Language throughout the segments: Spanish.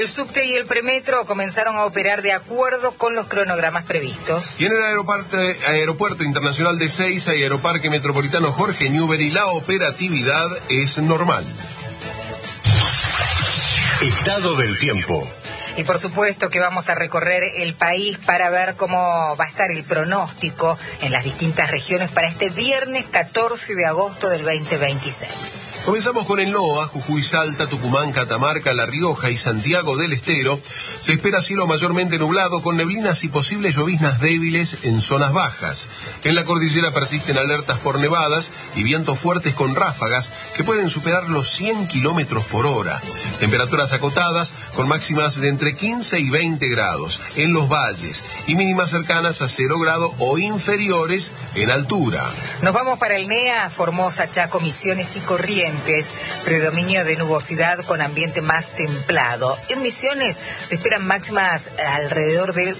El subte y el premetro comenzaron a operar de acuerdo con los cronogramas previstos. Y en el aeropuerto internacional de Ezeiza y aeroparque metropolitano Jorge Newbery, la operatividad es normal. Estado del tiempo. Y por supuesto que vamos a recorrer el país para ver cómo va a estar el pronóstico en las distintas regiones para este viernes 14 de agosto del 2026. Comenzamos con el NOA, Jujuy, Salta, Tucumán, Catamarca, La Rioja y Santiago del Estero. Se espera cielo mayormente nublado con neblinas y posibles lloviznas débiles en zonas bajas. En la cordillera persisten alertas por nevadas y vientos fuertes con ráfagas que pueden superar los 100 kilómetros por hora. Temperaturas acotadas con máximas de entre 15 y 20 grados en los valles y mínimas cercanas a 0 grado o inferiores en altura. Nos vamos para el NEA, Formosa, Chaco, Misiones y Corrientes. Predominio de nubosidad con ambiente más templado. En Misiones se esperan máximas alrededor de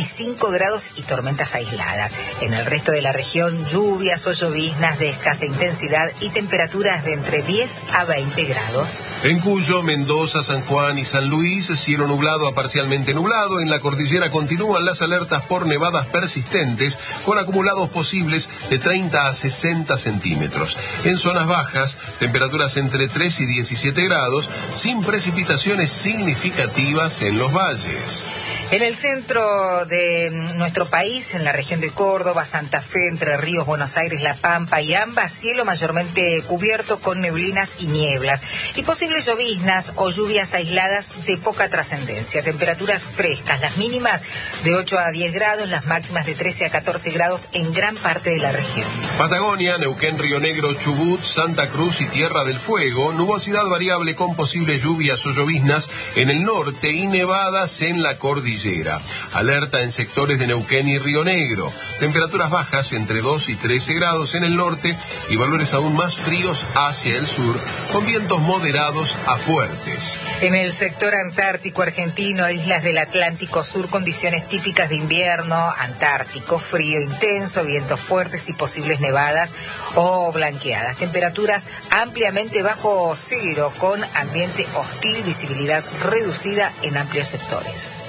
25 grados y tormentas aisladas. En el resto de la región, lluvias o lloviznas de escasa intensidad y temperaturas de entre 10 a 20 grados. En Cuyo, Mendoza, San Juan y San Luis, cielo nublado a parcialmente nublado. En la cordillera continúan las alertas por nevadas persistentes con acumulados posibles de 30 a 60 centímetros. En zonas bajas, temperaturas entre 3 y 17 grados, sin precipitaciones significativas en los valles. En el centro de nuestro país, en la región de Córdoba, Santa Fe, Entre Ríos, Buenos Aires, La Pampa y ambas, cielo mayormente cubierto con neblinas y nieblas y posibles lloviznas o lluvias aisladas de poca trascendencia. Temperaturas frescas, las mínimas de 8 a 10 grados, las máximas de 13 a 14 grados en gran parte de la región. Patagonia, Neuquén, Río Negro, Chubut, Santa Cruz y Tierra del Fuego, nubosidad variable con posibles lluvias o lloviznas en el norte y nevadas en la cordillera. Alerta en sectores de Neuquén y Río Negro. Temperaturas bajas entre 2 y 13 grados en el norte y valores aún más fríos hacia el sur, con vientos moderados a fuertes. En el sector antártico argentino, islas del Atlántico Sur, condiciones típicas de invierno antártico, frío intenso, vientos fuertes y posibles nevadas o blanqueadas. Temperaturas ampliamente bajo cero, con ambiente hostil, visibilidad reducida en amplios sectores.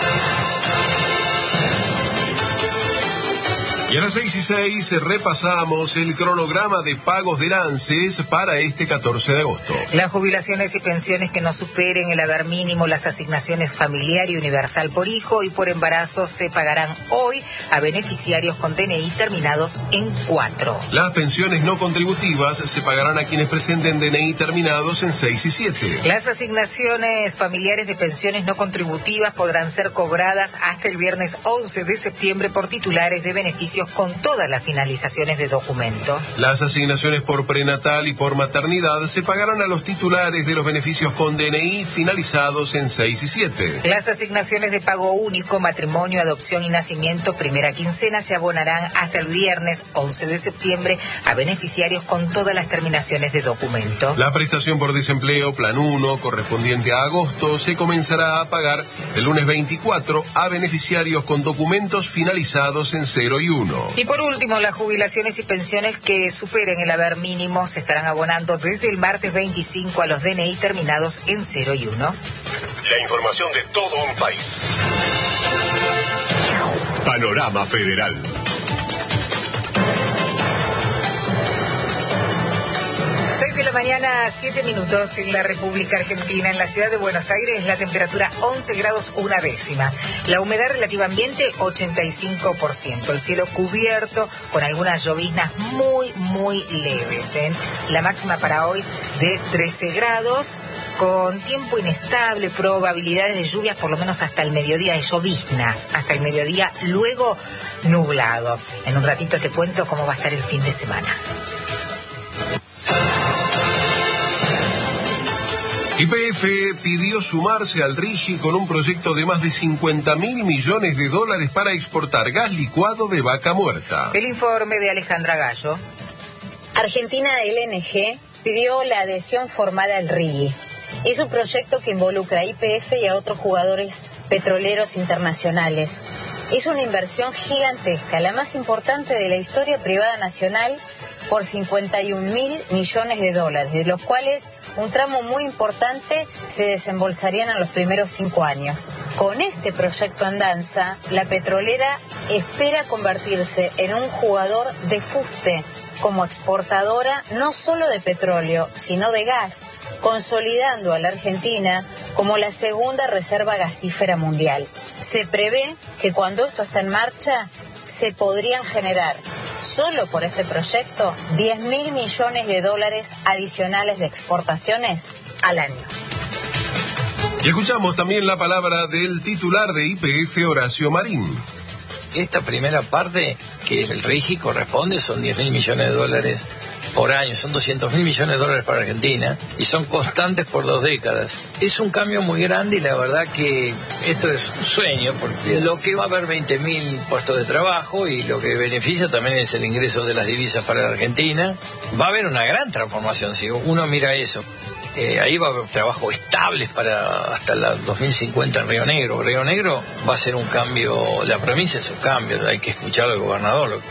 Y a las 6:06 repasamos el cronograma de pagos del ANSES para este 14 de agosto. Las jubilaciones y pensiones que no superen el haber mínimo, las asignaciones familiar y universal por hijo y por embarazo se pagarán hoy a beneficiarios con DNI terminados en 4. Las pensiones no contributivas se pagarán a quienes presenten DNI terminados en 6 y 7. Las asignaciones familiares de pensiones no contributivas podrán ser cobradas hasta el viernes 11 de septiembre por titulares de beneficios con todas las finalizaciones de documento. Las asignaciones por prenatal y por maternidad se pagarán a los titulares de los beneficios con DNI finalizados en 6 y 7. Las asignaciones de pago único, matrimonio, adopción y nacimiento, primera quincena, se abonarán hasta el viernes 11 de septiembre a beneficiarios con todas las terminaciones de documento. La prestación por desempleo, plan 1, correspondiente a agosto, se comenzará a pagar el lunes 24 a beneficiarios con documentos finalizados en 0 y 1. Y por último, las jubilaciones y pensiones que superen el haber mínimo se estarán abonando desde el martes 25 a los DNI terminados en 0 y 1. La información de todo un país. Panorama Federal. 6 de la mañana, 7 minutos en la República Argentina. En la ciudad de Buenos Aires la temperatura 11 grados una décima. La humedad relativa ambiente 85%. El cielo cubierto con algunas lloviznas muy leves. La máxima para hoy de 13 grados. Con tiempo inestable, probabilidades de lluvias por lo menos hasta el mediodía, de lloviznas hasta el mediodía, luego nublado. En un ratito te cuento cómo va a estar el fin de semana. YPF pidió sumarse al RIGI con un proyecto de más de 50.000 millones de dólares para exportar gas licuado de vaca muerta. El informe de Alejandra Gallo. Argentina LNG pidió la adhesión formal al RIGI. Es un proyecto que involucra a YPF y a otros jugadores petroleros internacionales. Es una inversión gigantesca, la más importante de la historia privada nacional, por 51.000 millones de dólares, de los cuales un tramo muy importante se desembolsarían en los primeros 5 años. Con este proyecto en danza, la petrolera espera convertirse en un jugador de fuste como exportadora no solo de petróleo, sino de gas, consolidando a la Argentina como la segunda reserva gasífera mundial. Se prevé que cuando esto esté en marcha, se podrían generar, solo por este proyecto, 10.000 millones de dólares adicionales de exportaciones al año. Y escuchamos también la palabra del titular de YPF, Horacio Marín. Esta primera parte, que el RIGI corresponde, son 10.000 millones de dólares por año, son 200.000 millones de dólares para Argentina y son constantes por 2 décadas. Es un cambio muy grande y la verdad que esto es un sueño, porque lo que va a haber 20.000 puestos de trabajo y lo que beneficia también es el ingreso de las divisas para la Argentina. Va a haber una gran transformación si uno mira eso. Ahí va a haber trabajo estable para hasta el 2050 en Río Negro. Río Negro va a ser un cambio, la provincia es un cambio, hay que escuchar al gobernador.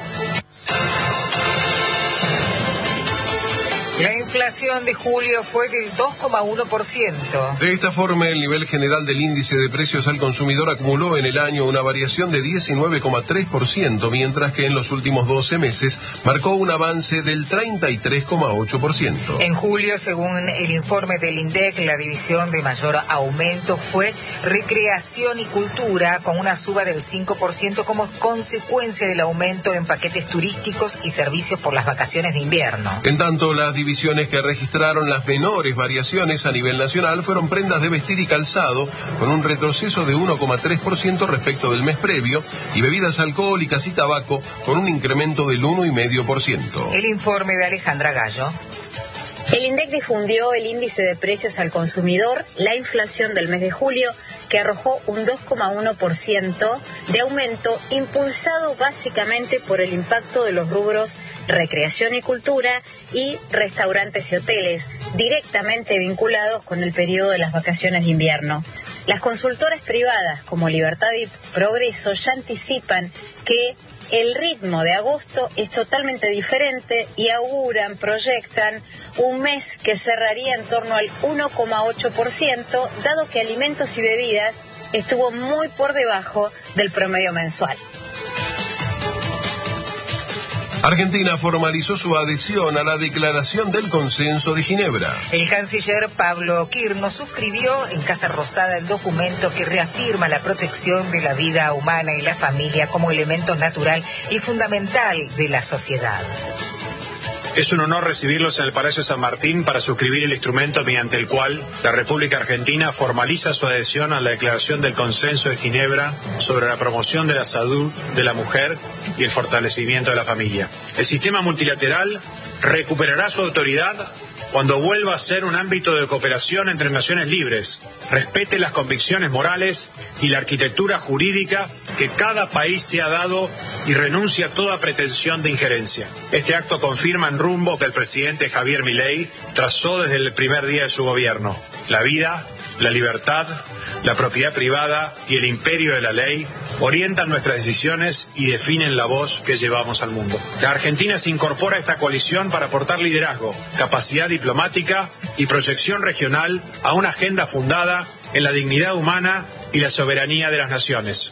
La inflación de julio fue del 2,1%. De esta forma, el nivel general del índice de precios al consumidor acumuló en el año una variación de 19,3%, mientras que en los últimos 12 meses marcó un avance del 33,8%. En julio, según el informe del INDEC, la división de mayor aumento fue recreación y cultura, con una suba del 5% como consecuencia del aumento en paquetes turísticos y servicios por las vacaciones de invierno. En tanto, las divisiones que registraron las menores variaciones a nivel nacional fueron prendas de vestir y calzado, con un retroceso de 1,3% respecto del mes previo, y bebidas alcohólicas y tabaco, con un incremento del 1,5%. El informe de Alejandra Gallo. El INDEC difundió el índice de precios al consumidor, la inflación del mes de julio, que arrojó un 2,1% de aumento, impulsado básicamente por el impacto de los rubros recreación y cultura y restaurantes y hoteles, directamente vinculados con el periodo de las vacaciones de invierno. Las consultoras privadas como Libertad y Progreso ya anticipan que el ritmo de agosto es totalmente diferente y proyectan un mes que cerraría en torno al 1,8%, dado que alimentos y bebidas estuvo muy por debajo del promedio mensual. Argentina formalizó su adhesión a la Declaración del Consenso de Ginebra. El canciller Pablo Quirno suscribió en Casa Rosada el documento que reafirma la protección de la vida humana y la familia como elemento natural y fundamental de la sociedad. Es un honor recibirlos en el Palacio San Martín para suscribir el instrumento mediante el cual la República Argentina formaliza su adhesión a la Declaración del Consenso de Ginebra sobre la promoción de la salud de la mujer y el fortalecimiento de la familia. El sistema multilateral recuperará su autoridad cuando vuelva a ser un ámbito de cooperación entre naciones libres, respete las convicciones morales y la arquitectura jurídica que cada país se ha dado y renuncie a toda pretensión de injerencia. Este acto confirma el rumbo que el presidente Javier Milei trazó desde el primer día de su gobierno: la vida, la libertad, la propiedad privada y el imperio de la ley orientan nuestras decisiones y definen la voz que llevamos al mundo. La Argentina se incorpora a esta coalición para aportar liderazgo, capacidad diplomática y proyección regional a una agenda fundada en la dignidad humana y la soberanía de las naciones.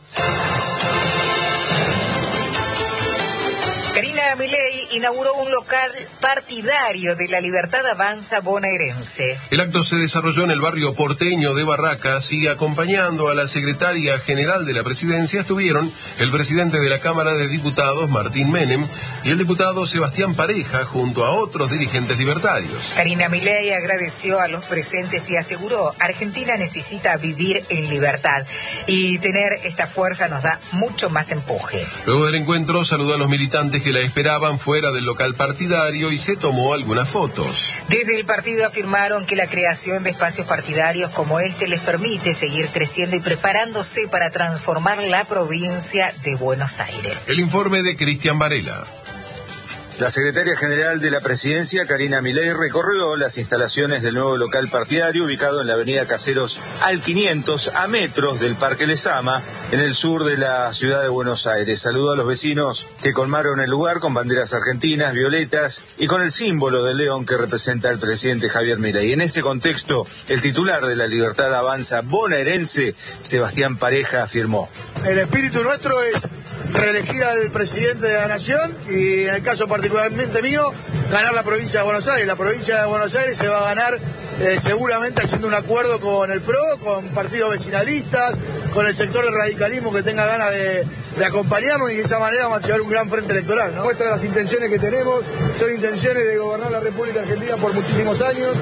Karina Milei inauguró un local partidario de la Libertad Avanza bonaerense. El acto se desarrolló en el barrio porteño de Barracas y acompañando a la secretaria general de la presidencia estuvieron el presidente de la Cámara de Diputados, Martín Menem, y el diputado Sebastián Pareja, junto a otros dirigentes libertarios. Karina Milei agradeció a los presentes y aseguró: Argentina necesita vivir en libertad y tener esta fuerza nos da mucho más empuje. Luego del encuentro saludó a los militantes que la esperaban fuera del local partidario y se tomó algunas fotos. Desde el partido afirmaron que la creación de espacios partidarios como este les permite seguir creciendo y preparándose para transformar la provincia de Buenos Aires. El informe de Cristian Varela. La secretaria general de la Presidencia, Karina Milei, recorrió las instalaciones del nuevo local partidario ubicado en la avenida Caseros al 500, a metros del Parque Lezama, en el sur de la ciudad de Buenos Aires. Saludó a los vecinos que colmaron el lugar con banderas argentinas, violetas y con el símbolo del león que representa al presidente Javier Milei. En ese contexto, el titular de la Libertad Avanza bonaerense, Sebastián Pareja, afirmó: el espíritu nuestro es reelegir al presidente de la Nación y, en el caso particularmente mío, ganar la provincia de Buenos Aires. La provincia de Buenos Aires se va a ganar seguramente haciendo un acuerdo con el PRO, con partidos vecinalistas, con el sector del radicalismo que tenga ganas de acompañarnos, y de esa manera vamos a llevar un gran frente electoral, ¿no? Muestra las intenciones que tenemos, son intenciones de gobernar la República Argentina por muchísimos años.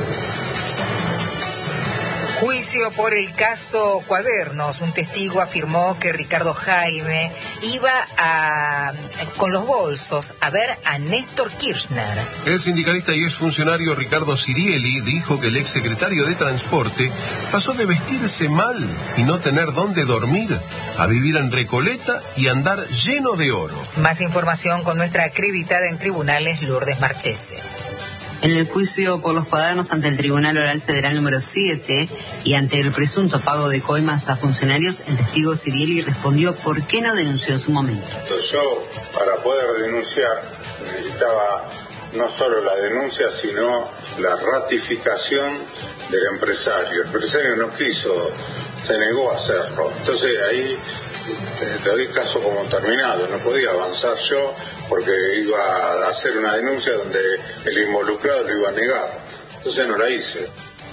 Juicio por el caso Cuadernos. Un testigo afirmó que Ricardo Jaime iba con los bolsos a ver a Néstor Kirchner. El sindicalista y exfuncionario Ricardo Sirieli dijo que el exsecretario de Transporte pasó de vestirse mal y no tener dónde dormir a vivir en Recoleta y andar lleno de oro. Más información con nuestra acreditada en tribunales, Lourdes Marchese. En el juicio por los cuadernos ante el Tribunal Oral Federal número 7 y ante el presunto pago de coimas a funcionarios, el testigo Sirieli respondió por qué no denunció en su momento. Yo, para poder denunciar, necesitaba no solo la denuncia, sino la ratificación del empresario. El empresario no quiso, se negó a hacerlo. Entonces ahí te doy caso como terminado. No podía avanzar yo porque iba a hacer una denuncia donde el involucrado lo iba a negar. Entonces no la hice.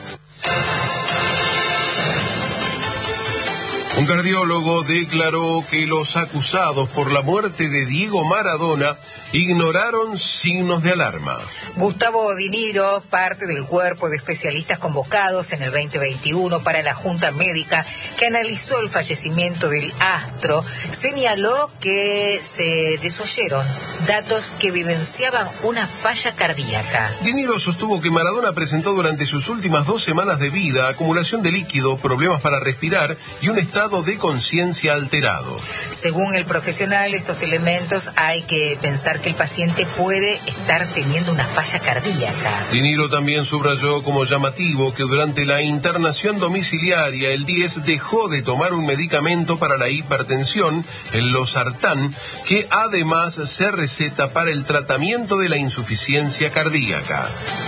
Un cardiólogo declaró que los acusados por la muerte de Diego Maradona ignoraron signos de alarma. Gustavo Diniro, parte del cuerpo de especialistas convocados en el 2021 para la Junta Médica que analizó el fallecimiento del astro, señaló que se desoyeron datos que evidenciaban una falla cardíaca. Diniro sostuvo que Maradona presentó durante sus últimas 2 semanas de vida acumulación de líquido, problemas para respirar y un estado de conciencia alterado. Según el profesional, estos elementos hay que pensar que el paciente puede estar teniendo una falla cardíaca. Diniro también subrayó como llamativo que durante la internación domiciliaria el 10 dejó de tomar un medicamento para la hipertensión, el losartán, que además se receta para el tratamiento de la insuficiencia cardíaca.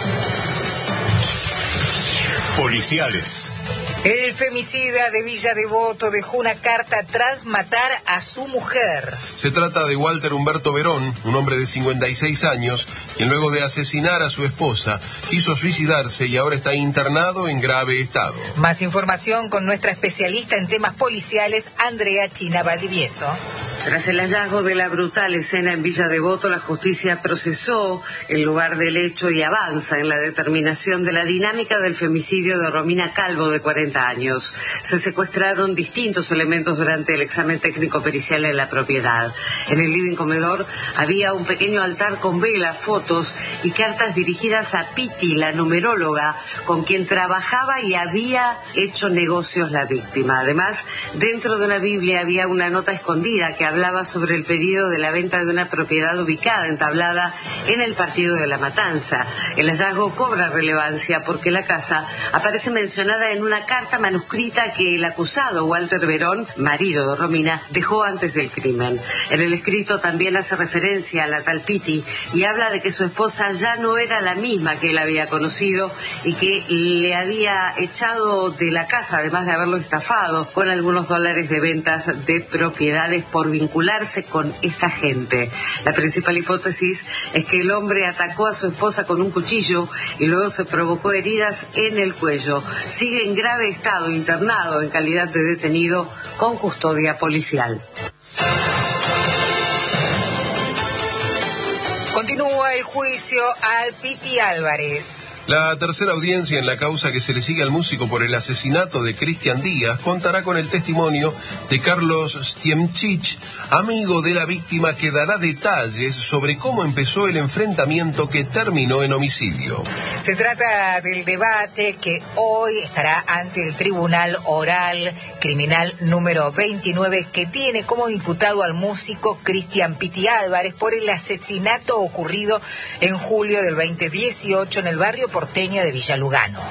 Policiales. El femicida de Villa Devoto dejó una carta tras matar a su mujer. Se trata de Walter Humberto Verón, un hombre de 56 años, quien luego de asesinar a su esposa quiso suicidarse y ahora está internado en grave estado. Más información con nuestra especialista en temas policiales, Andrea China Valdivieso. Tras el hallazgo de la brutal escena en Villa Devoto, la justicia procesó el lugar del hecho y avanza en la determinación de la dinámica del femicidio de Romina Calvo, de 40 años. Se secuestraron distintos elementos durante el examen técnico pericial en la propiedad. En el living comedor había un pequeño altar con velas, fotos y cartas dirigidas a Piti, la numeróloga, con quien trabajaba y había hecho negocios la víctima. Además, dentro de una Biblia había una nota escondida que hablaba sobre el pedido de la venta de una propiedad ubicada en Tablada, en el partido de La Matanza. El hallazgo cobra relevancia porque la casa aparece mencionada en una carta manuscrita que el acusado Walter Verón, marido de Romina, dejó antes del crimen. En el escrito también hace referencia a la tal Piti y habla de que su esposa ya no era la misma que él había conocido y que le había echado de la casa, además de haberlo estafado con algunos dólares de ventas de propiedades por vincularse con esta gente. La principal hipótesis es que el hombre atacó a su esposa con un cuchillo y luego se provocó heridas en el cuello. Sigue en grave estado, internado en calidad de detenido con custodia policial. Continúa el juicio al Piti Álvarez. La tercera audiencia en la causa que se le sigue al músico por el asesinato de Cristian Díaz contará con el testimonio de Carlos Stiemchich, amigo de la víctima, que dará detalles sobre cómo empezó el enfrentamiento que terminó en homicidio. Se trata del debate que hoy estará ante el Tribunal Oral Criminal número 29, que tiene como imputado al músico Cristian Piti Álvarez por el asesinato ocurrido en julio del 2018 en el barrio porteño de Villa Lugano.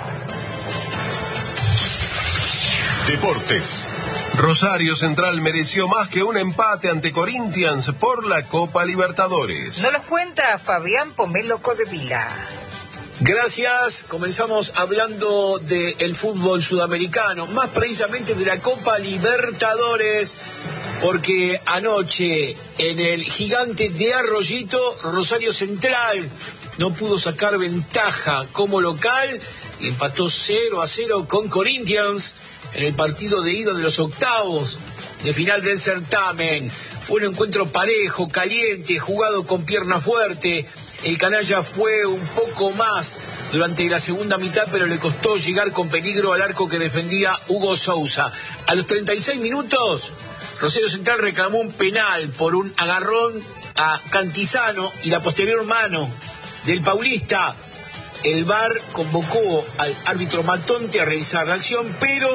Deportes. Rosario Central mereció más que un empate ante Corinthians por la Copa Libertadores. Nos los cuenta Fabián Pomelo Codevila. Gracias. Comenzamos hablando del fútbol sudamericano, más precisamente de la Copa Libertadores, porque anoche en el Gigante de Arroyito, Rosario Central no pudo sacar ventaja como local y empató 0-0 con Corinthians en el partido de ida de los octavos de final del certamen. Fue un encuentro parejo, caliente, jugado con pierna fuerte. El canalla fue un poco más durante la segunda mitad, pero le costó llegar con peligro al arco que defendía Hugo Sousa. A los 36 minutos, Rosario Central reclamó un penal por un agarrón a Cantizano y la posterior mano del paulista. El VAR convocó al árbitro Matonte a revisar la acción, pero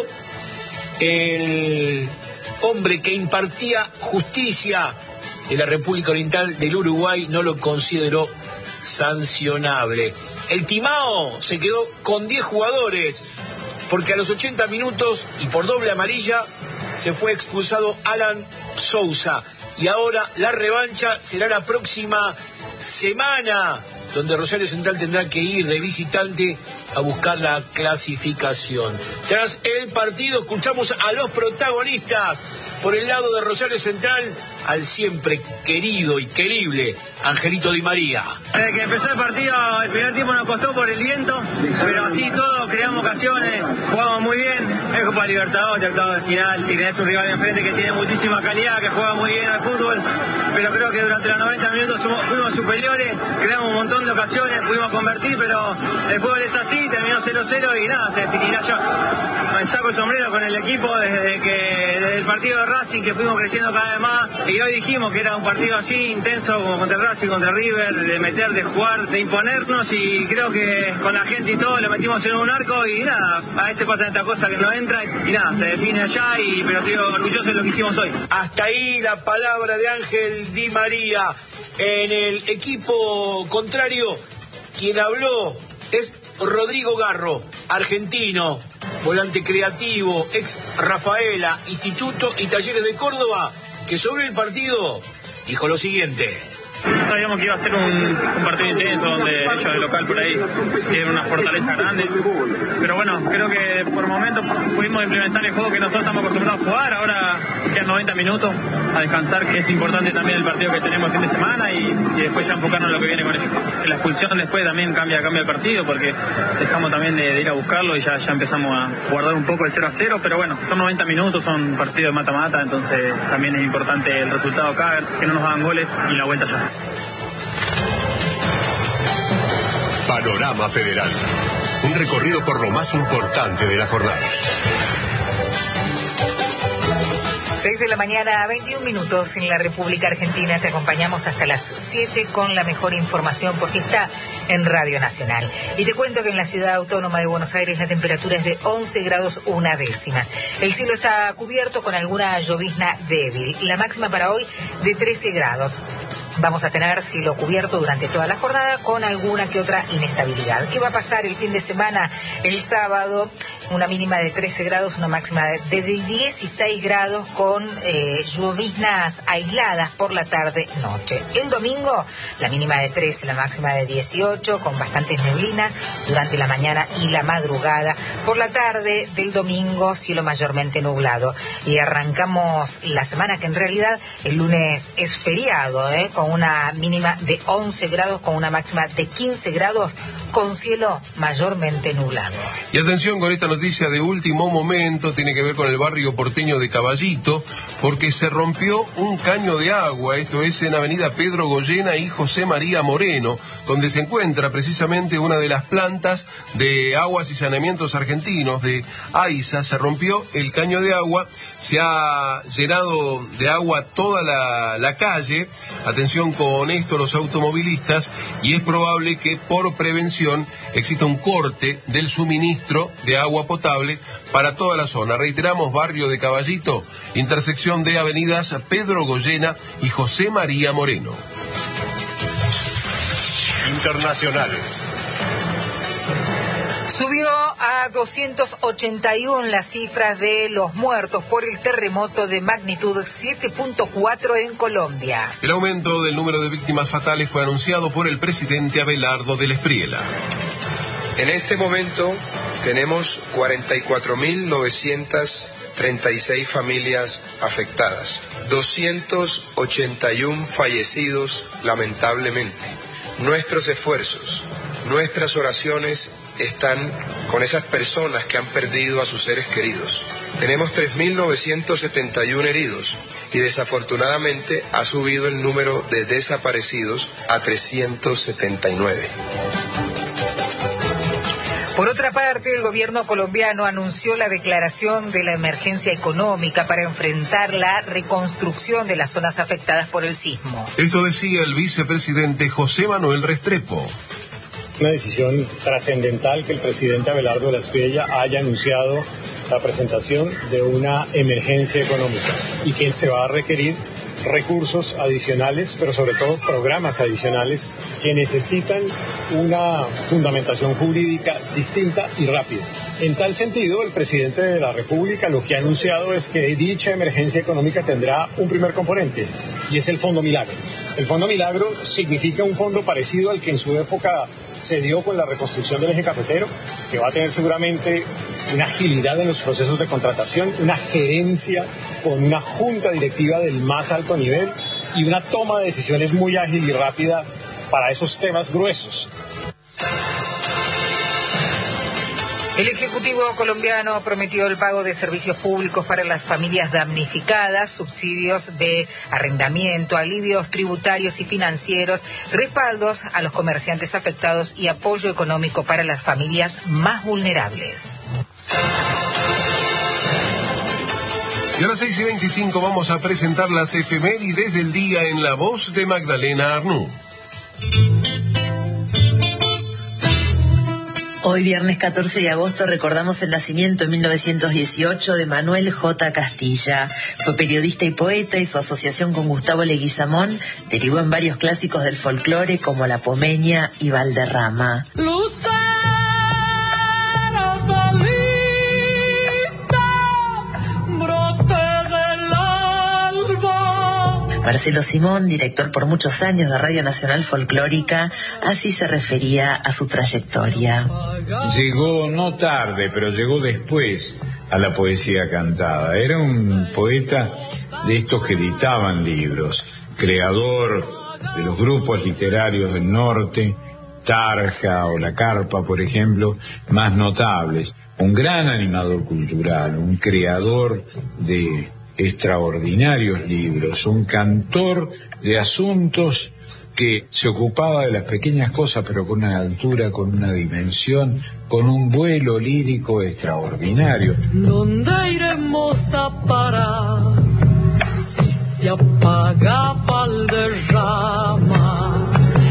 el hombre que impartía justicia de la República Oriental del Uruguay no lo consideró sancionable. El Timao se quedó con 10 jugadores porque a los 80 minutos y por doble amarilla se fue expulsado Alan Sousa. Y ahora la revancha será la próxima semana, donde Rosario Central tendrá que ir de visitante a buscar la clasificación. Tras el partido escuchamos a los protagonistas. Por el lado de Rosario Central, al siempre querido y querible Angelito Di María. Desde que empezó el partido, el primer tiempo nos costó por el viento, pero así todo, creamos ocasiones, jugamos muy bien. Es Copa Libertadores, octavos de final, y tenés un rival de enfrente que tiene muchísima calidad, que juega muy bien al fútbol, pero creo que durante los 90 minutos fuimos superiores, creamos un montón de ocasiones, pudimos convertir, pero el fútbol es así, terminó 0-0 y nada, se definirá ya. Me saco el sombrero con el equipo desde el partido de Racing, que fuimos creciendo cada vez más, y hoy dijimos que era un partido así intenso como contra el Racing, contra River, de meter, de jugar, de imponernos, y creo que con la gente y todo lo metimos en un arco y nada, a veces pasan estas cosas que no entran y nada, se define allá, pero estoy orgulloso de lo que hicimos hoy. Hasta ahí la palabra de Ángel Di María. En el equipo contrario, quien habló es Rodrigo Garro, argentino, volante creativo, ex Rafaela, Instituto y Talleres de Córdoba, que sobre el partido dijo lo siguiente. Sabíamos que iba a ser un partido intenso, donde ellos de local por ahí tienen una fortaleza grande, pero bueno, creo que por momentos pudimos implementar el juego que nosotros estamos acostumbrados a jugar. Ahora quedan 90 minutos a descansar, que es importante también el partido que tenemos el fin de semana, y después ya enfocarnos en lo que viene con ellos. La expulsión después también cambia el partido, porque dejamos también de ir a buscarlo y ya empezamos a guardar un poco el 0-0, pero bueno, son 90 minutos, son partidos de mata-mata, entonces también es importante el resultado acá, que no nos hagan goles y la vuelta ya. Panorama Federal. Un recorrido por lo más importante de la jornada. 6 de la mañana, 21 minutos en la República Argentina. Te acompañamos hasta las 7 con la mejor información, porque está en Radio Nacional. Y te cuento que en la ciudad autónoma de Buenos Aires la temperatura es de 11 grados una décima. El cielo está cubierto con alguna llovizna débil. La máxima para hoy de 13 grados. Vamos a tener cielo cubierto durante toda la jornada con alguna que otra inestabilidad. ¿Qué va a pasar el fin de semana? El sábado, una mínima de 13 grados, una máxima de 16 grados con lloviznas aisladas por la tarde-noche. El domingo, la mínima de 13, la máxima de 18, con bastantes neblinas durante la mañana y la madrugada. Por la tarde del domingo, cielo mayormente nublado. Y arrancamos la semana, que en realidad el lunes es feriado, con una mínima de 11 grados, con una máxima de 15 grados, con cielo mayormente nublado. Y atención con esta noticia de último momento, tiene que ver con el barrio porteño de Caballito, porque se rompió un caño de agua, esto es en Avenida Pedro Goyena y José María Moreno, donde se encuentra precisamente una de las plantas de Aguas y Saneamientos Argentinos, de AISA. Se rompió el caño de agua, se ha llenado de agua toda la calle. Atención con esto los automovilistas, y es probable que por prevención exista un corte del suministro de agua potable para toda la zona. Reiteramos, barrio de Caballito, intersección de avenidas Pedro Goyena y José María Moreno. Internacionales. Subió a 281 las cifras de los muertos por el terremoto de magnitud 7.4 en Colombia. El aumento del número de víctimas fatales fue anunciado por el presidente Abelardo del Espriella. En este momento tenemos 44.936 familias afectadas, 281 fallecidos lamentablemente. Nuestros esfuerzos, nuestras oraciones están con esas personas que han perdido a sus seres queridos. Tenemos 3.971 heridos y desafortunadamente ha subido el número de desaparecidos a 379. Por otra parte, el gobierno colombiano anunció la declaración de la emergencia económica para enfrentar la reconstrucción de las zonas afectadas por el sismo. Esto decía el vicepresidente José Manuel Restrepo. Una decisión trascendental que el presidente Abelardo de la Espriella haya anunciado la presentación de una emergencia económica y que se va a requerir recursos adicionales, pero sobre todo programas adicionales que necesitan una fundamentación jurídica distinta y rápida. En tal sentido, el presidente de la República lo que ha anunciado es que dicha emergencia económica tendrá un primer componente, y es el Fondo Milagro. El Fondo Milagro significa un fondo parecido al que en su época se dio con la reconstrucción del eje cafetero, que va a tener seguramente una agilidad en los procesos de contratación, una gerencia con una junta directiva del más alto nivel y una toma de decisiones muy ágil y rápida para esos temas gruesos. El Ejecutivo colombiano prometió el pago de servicios públicos para las familias damnificadas, subsidios de arrendamiento, alivios tributarios y financieros, respaldos a los comerciantes afectados y apoyo económico para las familias más vulnerables. Y a las 6:25 vamos a presentar las efemérides del día en la voz de Magdalena Arnú. Hoy, viernes 14 de agosto, recordamos el nacimiento en 1918 de Manuel J. Castilla. Fue periodista y poeta, y su asociación con Gustavo Leguizamón derivó en varios clásicos del folclore como La Pomeña y Valderrama. Lucero solita, brote del alba. Marcelo Simón, director por muchos años de Radio Nacional Folclórica, así se refería a su trayectoria. Llegó no tarde, pero llegó después a la poesía cantada. Era un poeta de estos que editaban libros, creador de los grupos literarios del norte, Tarja o La Carpa, por ejemplo, más notables. Un gran animador cultural, un creador de extraordinarios libros, un cantor de asuntos que se ocupaba de las pequeñas cosas, pero con una altura, con una dimensión, con un vuelo lírico extraordinario. ¿Dónde iremos a parar si se apaga Valderrama?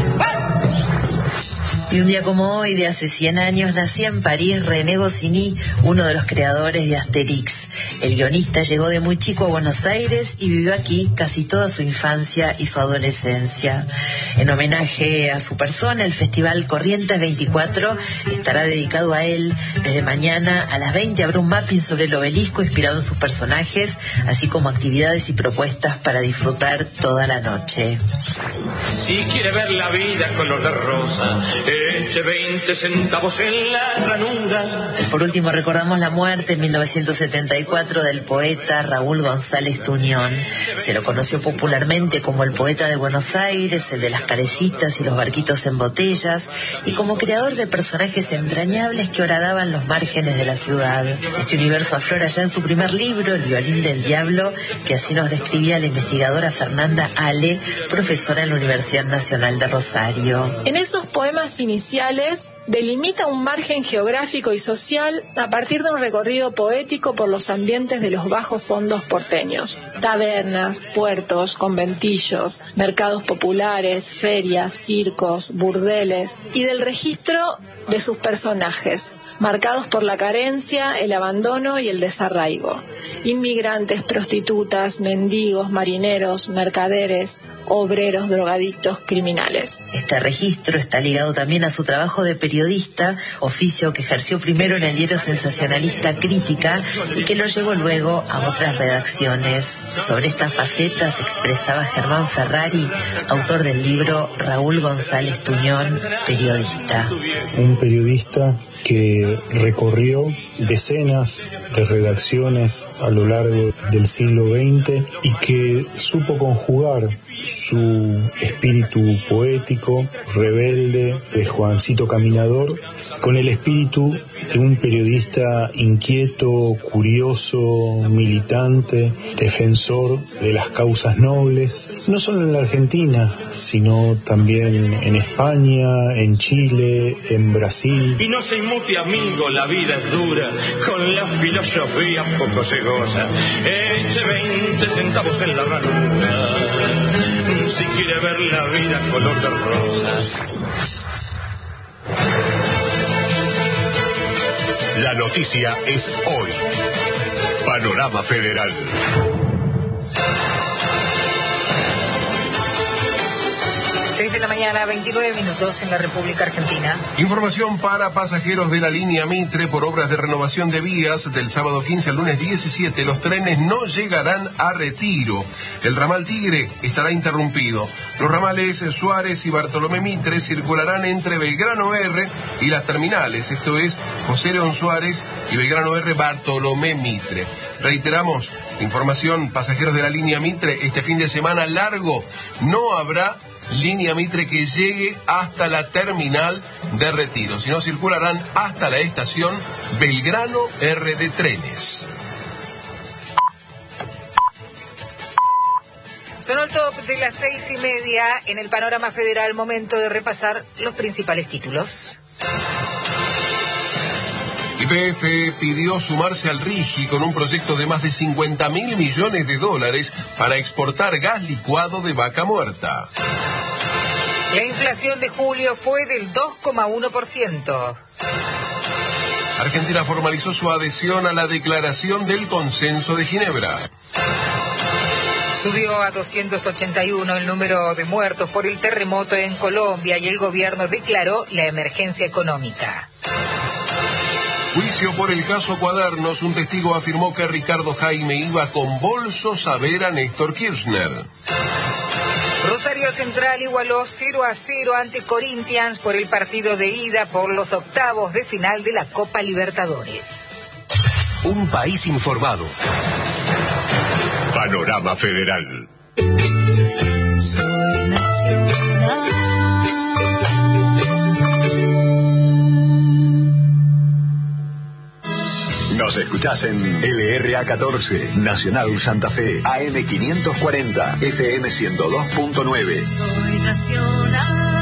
Y un día como hoy, de hace 100 años, nacía en París René Goscinny, uno de los creadores de Asterix. El guionista llegó de muy chico a Buenos Aires y vivió aquí casi toda su infancia y su adolescencia. En homenaje a su persona, el Festival Corrientes 24 estará dedicado a él. Desde mañana a las 20 habrá un mapping sobre el obelisco inspirado en sus personajes, así como actividades y propuestas para disfrutar toda la noche. Si quiere ver la vida color de rosa, Eche 20 centavos en la ranura. Por último, recordamos la muerte en 1974 del poeta Raúl González Tuñón. Se lo conoció popularmente como el poeta de Buenos Aires, el de las calecitas y los barquitos en botellas, y como creador de personajes entrañables que horadaban los márgenes de la ciudad. Este universo aflora ya en su primer libro, El violín del diablo, que así nos describía la investigadora Fernanda Ale, profesora en la Universidad Nacional de Rosario. En esos poemas iniciales delimita un margen geográfico y social a partir de un recorrido poético por los ambientes de los bajos fondos porteños. Tabernas, puertos, conventillos, mercados populares, ferias, circos, burdeles, y del registro de sus personajes, marcados por la carencia, el abandono y el desarraigo. Inmigrantes, prostitutas, mendigos, marineros, mercaderes, obreros, drogadictos, criminales. Este registro está ligado también a su trabajo de periodista, oficio que ejerció primero en el diario sensacionalista Crítica y que lo llevó luego a otras redacciones. Sobre estas facetas expresaba Germán Ferrari, autor del libro Raúl González Tuñón, periodista. Un periodista que recorrió decenas de redacciones a lo largo del siglo XX y que supo conjugar su espíritu poético, rebelde, de Juancito Caminador, con el espíritu de un periodista inquieto, curioso, militante, defensor de las causas nobles, no solo en la Argentina, sino también en España, en Chile, en Brasil. Y no se inmute, amigo, la vida es dura, con la filosofía poco se goza. Eche 20 centavos en la ranura, si quiere ver la vida color de rosa. La noticia es hoy. Panorama Federal. 6 de la mañana, 29 minutos en la República Argentina. Información para pasajeros de la línea Mitre por obras de renovación de vías. Del sábado 15 al lunes 17, los trenes no llegarán a Retiro. El ramal Tigre estará interrumpido. Los ramales Suárez y Bartolomé Mitre circularán entre Belgrano R y las terminales, esto es José León Suárez y Belgrano R Bartolomé Mitre. Reiteramos, información, pasajeros de la línea Mitre, este fin de semana largo no habrá línea Mitre que llegue hasta la terminal de Retiro, sino circularán hasta la estación Belgrano R de trenes. Sonó el top de las 6:30 en el Panorama Federal, momento de repasar los principales títulos. YPF pidió sumarse al RIGI con un proyecto de más de 50.000 millones de dólares para exportar gas licuado de vaca muerta. La inflación de julio fue del 2,1%. Argentina formalizó su adhesión a la declaración del Consenso de Ginebra. Subió a 281 el número de muertos por el terremoto en Colombia y el gobierno declaró la emergencia económica. Juicio por el caso Cuadernos. Un testigo afirmó que Ricardo Jaime iba con bolsos a ver a Néstor Kirchner. Rosario Central igualó 0-0 ante Corinthians por el partido de ida por los octavos de final de la Copa Libertadores. Un país informado. Panorama Federal. Soy nacional. Nos escuchás en LRA 14, Nacional Santa Fe, AM 540, FM 102.9. Soy nacional.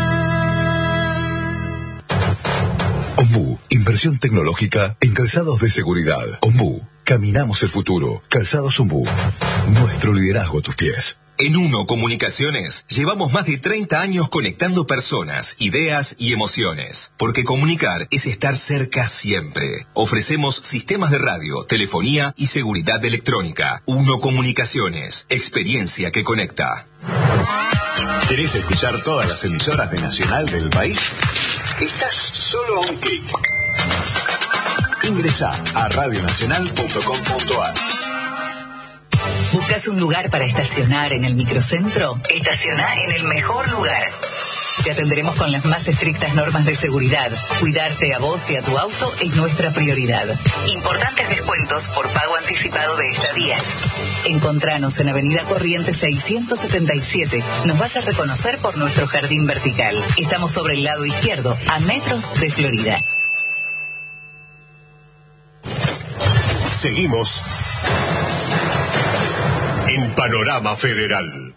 Ombú, inversión tecnológica en calzados de seguridad. Ombú, caminamos el futuro. Calzados Ombú, nuestro liderazgo a tus pies. En Uno Comunicaciones llevamos más de 30 años conectando personas, ideas y emociones. Porque comunicar es estar cerca siempre. Ofrecemos sistemas de radio, telefonía y seguridad electrónica. Uno Comunicaciones, experiencia que conecta. ¿Querés escuchar todas las emisoras de Nacional del país? Estás solo a un clic. Ingresá a radionacional.com.ar. ¿Buscas un lugar para estacionar en el microcentro? Estacioná en el mejor lugar. Te atenderemos con las más estrictas normas de seguridad. Cuidarte a vos y a tu auto es nuestra prioridad. Importantes descuentos por pago anticipado de estadías. Encontranos en Avenida Corrientes 677. Nos vas a reconocer por nuestro jardín vertical. Estamos sobre el lado izquierdo, a metros de Florida. Seguimos en Panorama Federal.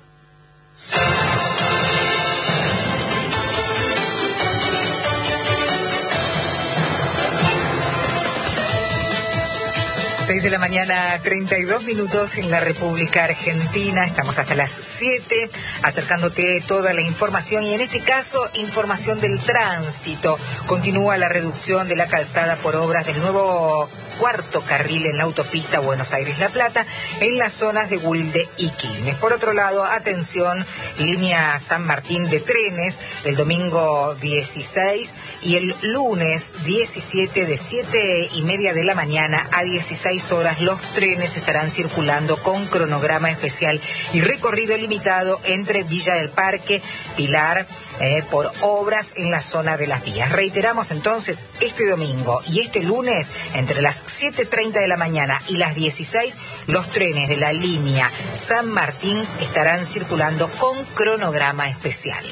De la mañana, 32 minutos en la República Argentina. Estamos hasta las 7 acercándote toda la información y en este caso información del tránsito. Continúa la reducción de la calzada por obras del nuevo cuarto carril en la autopista Buenos Aires-La Plata en las zonas de Wilde y Quilmes. Por otro lado, atención, línea San Martín de trenes el domingo 16 y el lunes 17 de 7:30 de la mañana a 16 horas. Los trenes estarán circulando con cronograma especial y recorrido limitado entre Villa del Parque, Pilar, por obras en la zona de las vías. Reiteramos entonces, este domingo y este lunes, entre las 7:30 de la mañana y las 16, los trenes de la línea San Martín estarán circulando con cronograma especial.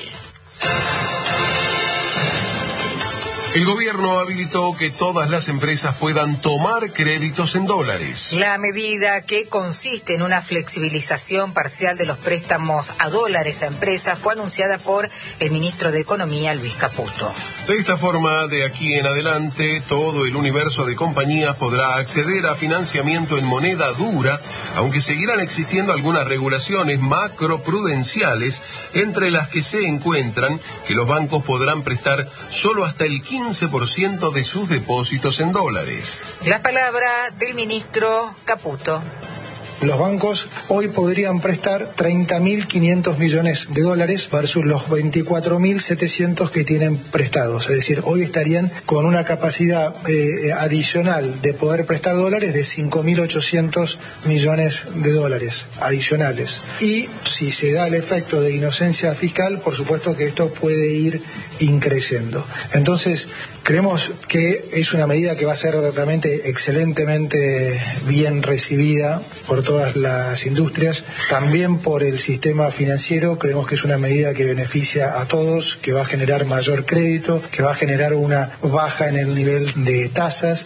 El gobierno habilitó que todas las empresas puedan tomar créditos en dólares. La medida, que consiste en una flexibilización parcial de los préstamos a dólares a empresas, fue anunciada por el ministro de Economía, Luis Caputo. De esta forma, de aquí en adelante, todo el universo de compañías podrá acceder a financiamiento en moneda dura, aunque seguirán existiendo algunas regulaciones macroprudenciales, entre las que se encuentran que los bancos podrán prestar solo hasta el 15% de sus depósitos en dólares. Las palabras del ministro Caputo. Los bancos hoy podrían prestar 30.500 millones de dólares versus los 24.700 que tienen prestados. Es decir, hoy estarían con una capacidad adicional de poder prestar dólares de 5.800 millones de dólares adicionales. Y si se da el efecto de inocencia fiscal, por supuesto que esto puede ir increciendo. Entonces, creemos que es una medida que va a ser realmente excelentemente bien recibida por todas las industrias, también por el sistema financiero. Creemos que es una medida que beneficia a todos, que va a generar mayor crédito, que va a generar una baja en el nivel de tasas.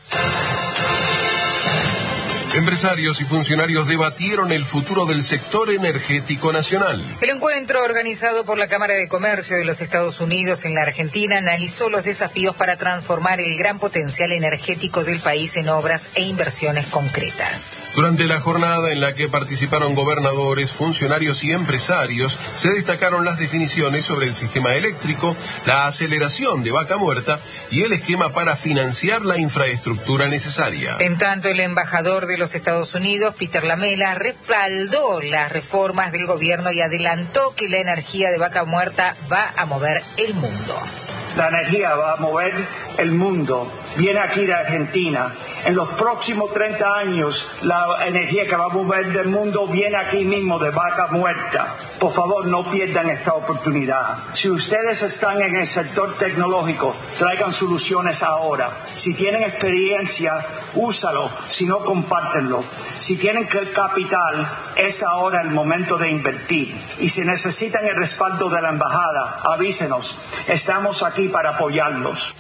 Empresarios y funcionarios debatieron el futuro del sector energético nacional. El encuentro organizado por la Cámara de Comercio de los Estados Unidos en la Argentina analizó los desafíos para transformar el gran potencial energético del país en obras e inversiones concretas. Durante la jornada en la que participaron gobernadores, funcionarios y empresarios, se destacaron las definiciones sobre el sistema eléctrico, la aceleración de Vaca Muerta y el esquema para financiar la infraestructura necesaria. En tanto, el embajador de los Estados Unidos, Peter Lamela, respaldó las reformas del gobierno y adelantó que la energía de Vaca Muerta va a mover el mundo. La energía va a mover el mundo. Viene aquí de Argentina. En los próximos 30 años, la energía que va a mover del mundo viene aquí mismo de Vaca Muerta. Por favor, no pierdan esta oportunidad. Si ustedes están en el sector tecnológico, traigan soluciones ahora. Si tienen experiencia, úsalo. Si no, compártenlo. Si tienen capital, es ahora el momento de invertir. Y si necesitan el respaldo de la embajada, avísenos. Estamos aquí para apoyarlos.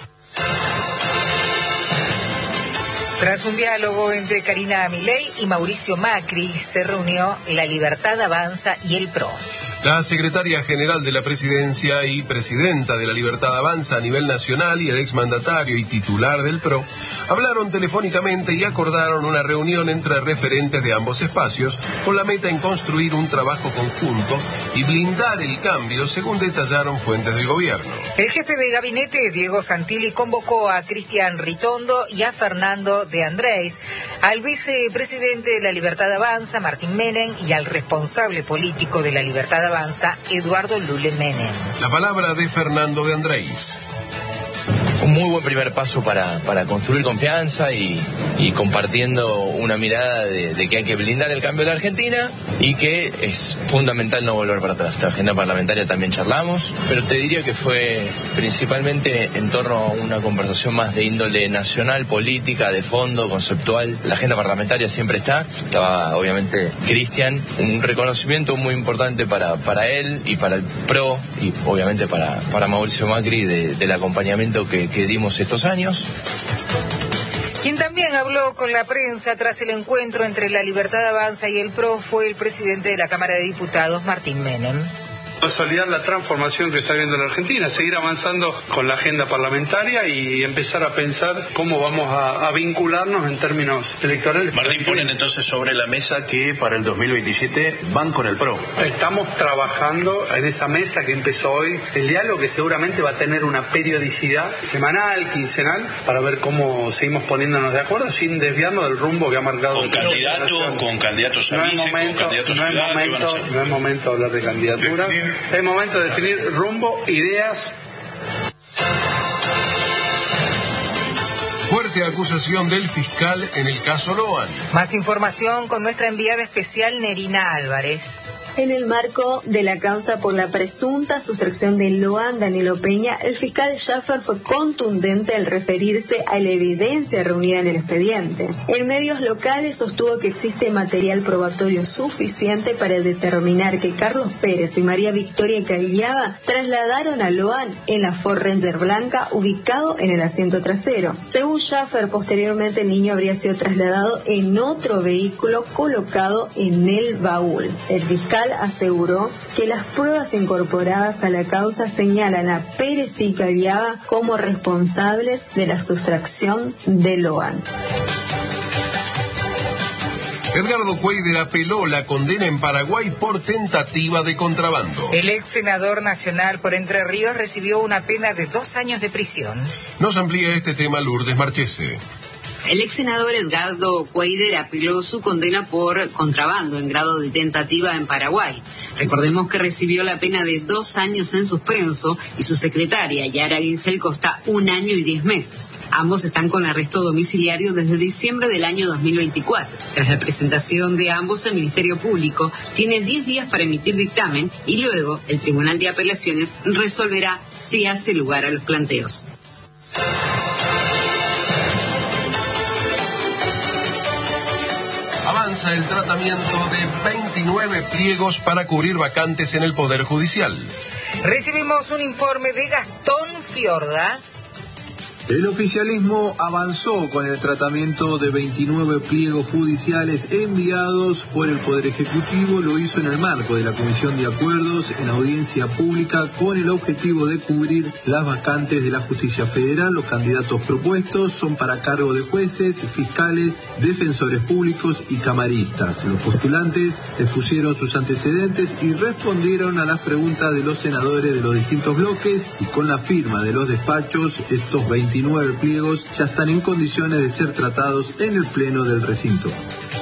Tras un diálogo entre Karina Milei y Mauricio Macri, se reunió La Libertad Avanza y el PRO. La secretaria general de la presidencia y presidenta de La Libertad Avanza a nivel nacional y el exmandatario y titular del PRO hablaron telefónicamente y acordaron una reunión entre referentes de ambos espacios con la meta en construir un trabajo conjunto y blindar el cambio, según detallaron fuentes del gobierno. El jefe de gabinete, Diego Santilli, convocó a Cristian Ritondo y a Fernando de Andrés, al vicepresidente de La Libertad Avanza, Martín Menem, y al responsable político de La Libertad Avanza, Eduardo Lule Menem. La palabra de Fernando de Andrés. un muy buen primer paso para construir confianza y compartiendo una mirada de que hay que blindar el cambio de la Argentina y que es fundamental no volver para atrás. La agenda parlamentaria también charlamos, pero te diría que fue principalmente en torno a una conversación más de índole nacional, política, de fondo, conceptual. La agenda parlamentaria siempre estaba obviamente Cristian, un reconocimiento muy importante para él y para el PRO y obviamente para Mauricio Macri del acompañamiento que dimos estos años. Quien también habló con la prensa tras el encuentro entre La Libertad Avanza y el PRO fue el presidente de la Cámara de Diputados, Martín Menem. Consolidar la transformación que está viendo la Argentina, seguir avanzando con la agenda parlamentaria y empezar a pensar cómo vamos a vincularnos en términos electorales. Martín, ponen entonces sobre la mesa que para el 2027 van con el PRO. Estamos trabajando en esa mesa que empezó hoy, el diálogo que seguramente va a tener una periodicidad semanal, quincenal, para ver cómo seguimos poniéndonos de acuerdo sin desviarnos del rumbo que ha marcado. ¿Con candidatos a vice, con candidatos a ciudad? No es momento de hablar de candidaturas. Es momento de definir rumbo, ideas. Fuerte acusación del fiscal en el caso Loan. Más información con nuestra enviada especial Nerina Álvarez. En el marco de la causa por la presunta sustracción de Loan Danilo Peña, el fiscal Schaffer fue contundente al referirse a la evidencia reunida en el expediente. En medios locales sostuvo que existe material probatorio suficiente para determinar que Carlos Pérez y María Victoria Cariaba trasladaron a Loan en la Ford Ranger blanca ubicado en el asiento trasero. Según Schaffer, posteriormente el niño habría sido trasladado en otro vehículo colocado en el baúl. El fiscal aseguró que las pruebas incorporadas a la causa señalan a Pérez y Cariaba como responsables de la sustracción de Loan. Edgardo Cuéllar apeló la condena en Paraguay por tentativa de contrabando. El ex senador nacional por Entre Ríos recibió una pena de 2 años de prisión. Nos amplía este tema Lourdes Marchese. El ex senador Edgardo Cuéllar apeló su condena por contrabando en grado de tentativa en Paraguay. Recordemos que recibió la pena de 2 años en suspenso y su secretaria, Yara Ginsel, consta 1 año y 10 meses. Ambos están con arresto domiciliario desde diciembre del año 2024. Tras la presentación de ambos, el Ministerio Público tiene 10 días para emitir dictamen y luego el Tribunal de Apelaciones resolverá si hace lugar a los planteos. Avanza el tratamiento de 29 pliegos para cubrir vacantes en el Poder Judicial. Recibimos un informe de Gastón Fiorda. El oficialismo avanzó con el tratamiento de 29 pliegos judiciales enviados por el Poder Ejecutivo. Lo hizo en el marco de la Comisión de Acuerdos en audiencia pública con el objetivo de cubrir las vacantes de la justicia federal. Los candidatos propuestos son para cargo de jueces, fiscales, defensores públicos y camaristas. Los postulantes expusieron sus antecedentes y respondieron a las preguntas de los senadores de los distintos bloques y con la firma de los despachos, estos 29 pliegos ya están en condiciones de ser tratados en el pleno del recinto.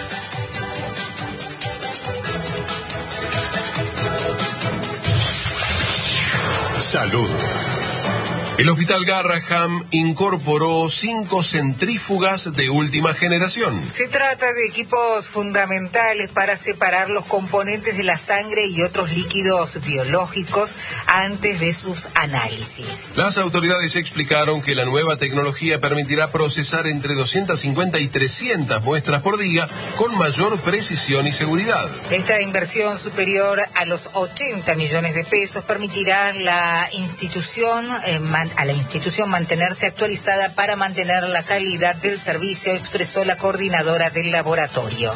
Salud. El Hospital Garraham incorporó 5 centrífugas de última generación. Se trata de equipos fundamentales para separar los componentes de la sangre y otros líquidos biológicos antes de sus análisis. Las autoridades explicaron que la nueva tecnología permitirá procesar entre 250 y 300 muestras por día con mayor precisión y seguridad. Esta inversión superior a los 80 millones de pesos permitirá a la institución mantenerse actualizada para mantener la calidad del servicio, expresó la coordinadora del laboratorio.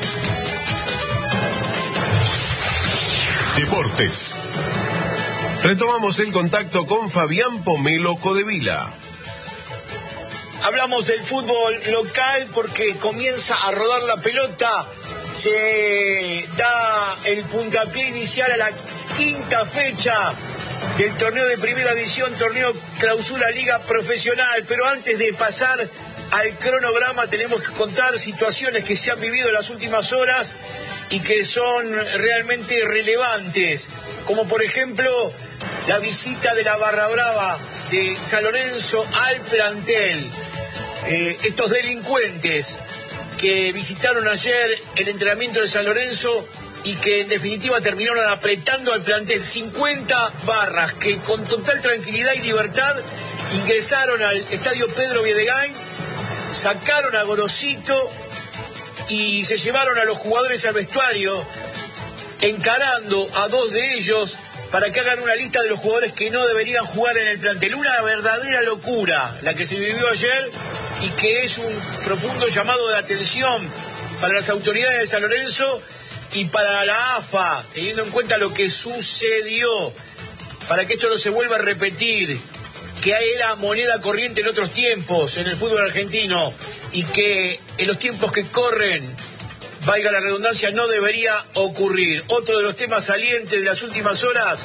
Deportes. Retomamos el contacto con Fabián Pomelo Codevila. Hablamos del fútbol local porque comienza a rodar la pelota. Se da el puntapié inicial a la 5ª fecha del torneo de primera división, torneo clausura liga profesional. Pero antes de pasar al cronograma tenemos que contar situaciones que se han vivido en las últimas horas y que son realmente relevantes, como por ejemplo la visita de la Barra Brava de San Lorenzo al plantel. Estos delincuentes que visitaron ayer el entrenamiento de San Lorenzo y que en definitiva terminaron apretando al plantel. 50 barras que con total tranquilidad y libertad ingresaron al estadio Pedro Videgain, sacaron a Gorosito y se llevaron a los jugadores al vestuario, encarando a 2 de ellos para que hagan una lista de los jugadores que no deberían jugar en el plantel. Una verdadera locura la que se vivió ayer y que es un profundo llamado de atención para las autoridades de San Lorenzo y para la AFA, teniendo en cuenta lo que sucedió, para que esto no se vuelva a repetir, que era moneda corriente en otros tiempos en el fútbol argentino y que en los tiempos que corren, valga la redundancia, no debería ocurrir. Otro de los temas salientes de las últimas horas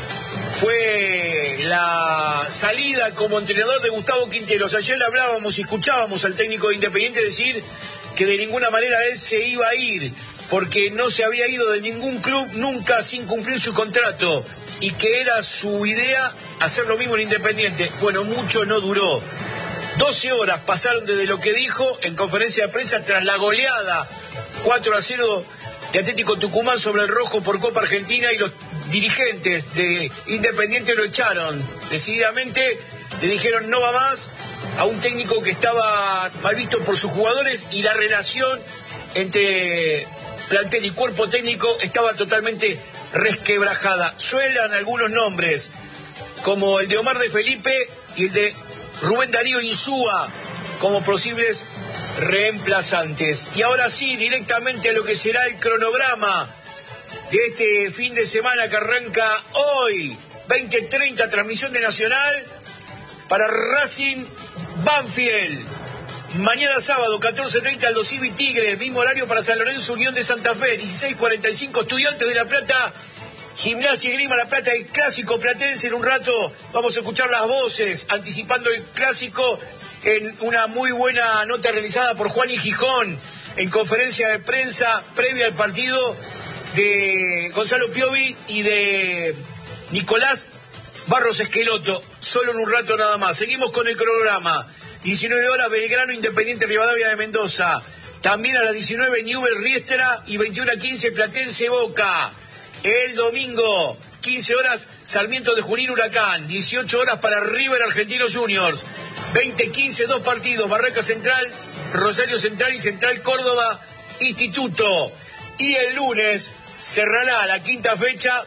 fue la salida como entrenador de Gustavo Quinteros. Ayer hablábamos y escuchábamos al técnico de Independiente decir que de ninguna manera él se iba a ir, porque no se había ido de ningún club nunca sin cumplir su contrato y que era su idea hacer lo mismo en Independiente. Bueno, mucho no duró. 12 horas pasaron desde lo que dijo en conferencia de prensa tras la goleada 4-0 de Atlético Tucumán sobre el Rojo por Copa Argentina, y los dirigentes de Independiente lo echaron decididamente. Le dijeron no va más a un técnico que estaba mal visto por sus jugadores, y la relación entre plantel y cuerpo técnico estaba totalmente resquebrajada. Suenan algunos nombres como el de Omar de Felipe y el de Rubén Darío Insúa como posibles reemplazantes. Y ahora sí, directamente a lo que será el cronograma de este fin de semana que arranca hoy, 20:30, transmisión de Nacional para Racing Banfield. Mañana sábado, 14:30, Aldo Civi Tigres, mismo horario para San Lorenzo Unión de Santa Fe, 16:45, Estudiantes de La Plata, Gimnasia y Grima La Plata, el clásico platense. En un rato vamos a escuchar las voces anticipando el clásico en una muy buena nota realizada por Juan y Gijón en conferencia de prensa previa al partido de Gonzalo Piovi y de Nicolás Barros Esqueloto. Solo en un rato nada más. Seguimos con el cronograma. 19 horas Belgrano Independiente Rivadavia de Mendoza. También a las 19 Newell's Riestra y 21:15 Platense Boca. El domingo 15 horas Sarmiento de Junín Huracán. 18 horas para River Argentinos Juniors. 20:15 dos partidos, Barraca Central, Rosario Central y Central Córdoba Instituto. Y el lunes cerrará la quinta fecha,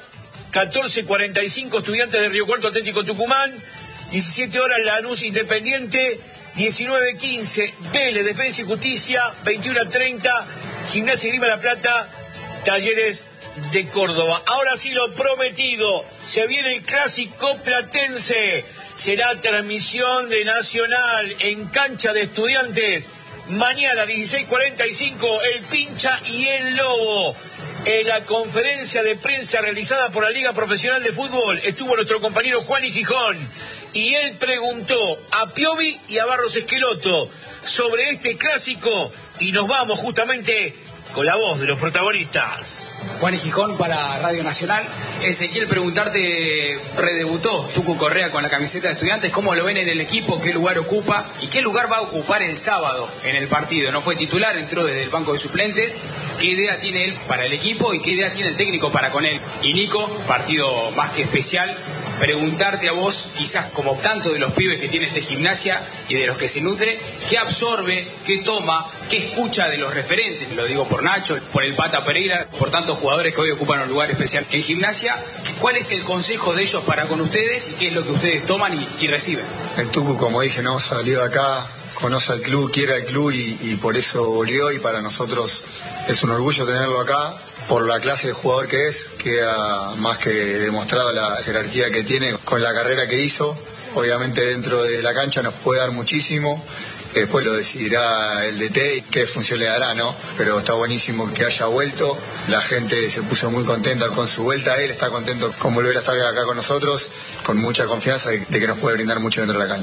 14:45 Estudiantes de Río Cuarto Atlético Tucumán. 17 horas Lanús Independiente. 19:15 Vélez Defensa y Justicia. 21:30 Gimnasia y Grima La Plata, Talleres de Córdoba. Ahora sí, lo prometido, se viene el clásico platense. Será transmisión de Nacional en cancha de Estudiantes. Mañana 16:45 el Pincha y el Lobo. En la conferencia de prensa realizada por la Liga Profesional de Fútbol estuvo nuestro compañero Juan y Gijón, y él preguntó a Piovi y a Barros Esqueloto sobre este clásico, y nos vamos justamente con la voz de los protagonistas. Juan y Gijón para Radio Nacional. Ezequiel, preguntarte, redebutó Tucu Correa con la camiseta de Estudiantes, ¿cómo lo ven en el equipo? ¿Qué lugar ocupa? ¿Y qué lugar va a ocupar el sábado en el partido? No fue titular, entró desde el banco de suplentes. ¿Qué idea tiene él para el equipo y qué idea tiene el técnico para con él? Y Nico, partido más que especial, preguntarte a vos, quizás como tanto de los pibes que tiene este Gimnasia y de los que se nutre, ¿qué absorbe, qué toma, qué escucha de los referentes? Lo digo por Nacho, por el Pata Pereira, por tantos jugadores que hoy ocupan un lugar especial en Gimnasia. ¿Cuál es el consejo de ellos para con ustedes y qué es lo que ustedes toman y reciben? El Tucu, como dije, no salió de acá, conoce al club, quiere al club y por eso volvió, y para nosotros es un orgullo tenerlo acá por la clase de jugador que es, queda más que demostrada la jerarquía que tiene con la carrera que hizo. Obviamente dentro de la cancha nos puede dar muchísimo, después lo decidirá el DT y qué función le dará, ¿no? Pero está buenísimo que haya vuelto, la gente se puso muy contenta con su vuelta, él está contento con volver a estar acá con nosotros, con mucha confianza de que nos puede brindar mucho dentro de la cancha.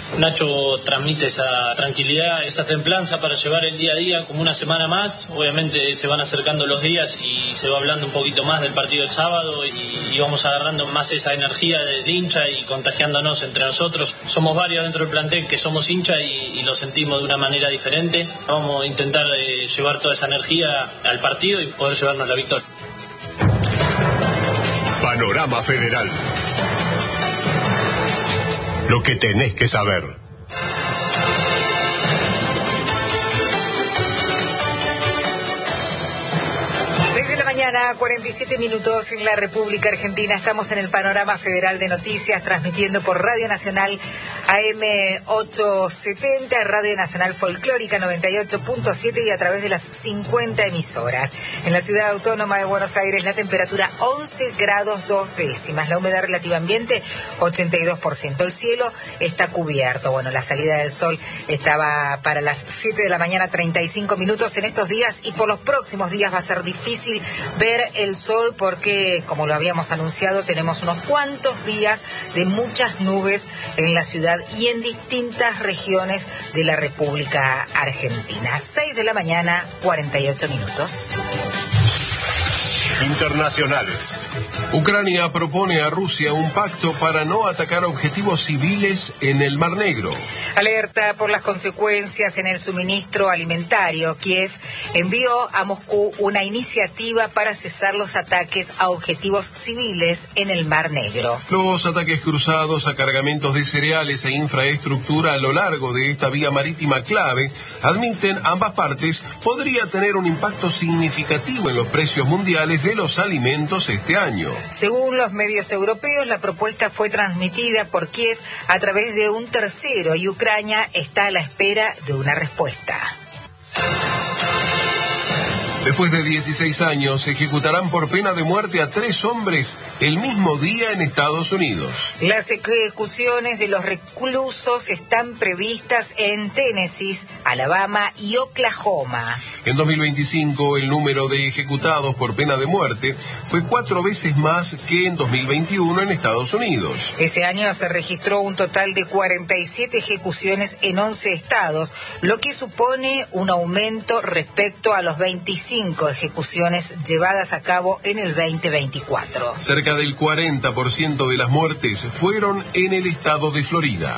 Nacho transmite esa tranquilidad, esa templanza para llevar el día a día como una semana más. Obviamente se van acercando los días y se va hablando un poquito más del partido del sábado y vamos agarrando más esa energía del hincha y contagiándonos entre nosotros. Somos varios dentro del plantel que somos hincha y lo sentimos de una manera diferente. Vamos a intentar llevar toda esa energía al partido y poder llevarnos la victoria. Panorama Federal. Lo que tenés que saber. Mañana, 47 minutos en la República Argentina. Estamos en el Panorama Federal de Noticias, transmitiendo por Radio Nacional AM 870, Radio Nacional Folclórica 98.7 y a través de las 50 emisoras. En la Ciudad Autónoma de Buenos Aires, la temperatura 11 grados 2 décimas. La humedad relativa ambiente 82%. El cielo está cubierto. Bueno, la salida del sol estaba para las 7 de la mañana, 35 minutos en estos días, y por los próximos días va a ser difícil ver el sol porque, como lo habíamos anunciado, tenemos unos cuantos días de muchas nubes en la ciudad y en distintas regiones de la República Argentina. 6 de la mañana, 48 minutos. Internacionales. Ucrania propone a Rusia un pacto para no atacar objetivos civiles en el Mar Negro. Alerta por las consecuencias en el suministro alimentario. Kiev envió a Moscú una iniciativa para cesar los ataques a objetivos civiles en el Mar Negro. Los ataques cruzados a cargamentos de cereales e infraestructura a lo largo de esta vía marítima clave, admiten ambas partes, podría tener un impacto significativo en los precios mundiales de los alimentos este año. Según los medios europeos, la propuesta fue transmitida por Kiev a través de un tercero y Ucrania está a la espera de una respuesta. Después de 16 años, ejecutarán por pena de muerte a 3 hombres el mismo día en Estados Unidos. Las ejecuciones de los reclusos están previstas en Tennessee, Alabama y Oklahoma. En 2025, el número de ejecutados por pena de muerte fue 4 veces más que en 2021 en Estados Unidos. Ese año se registró un total de 47 ejecuciones en 11 estados, lo que supone un aumento respecto a los 25 ejecuciones llevadas a cabo en el 2024. Cerca del 40% de las muertes fueron en el estado de Florida.